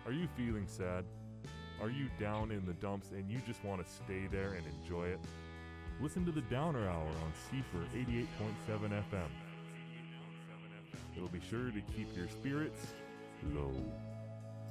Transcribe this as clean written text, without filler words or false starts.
Are you feeling sad? Are you down in the dumps and you just want to stay there and enjoy it? Listen to the Downer Hour on Seifer 88.7 FM. It'll be sure to keep your spirits low.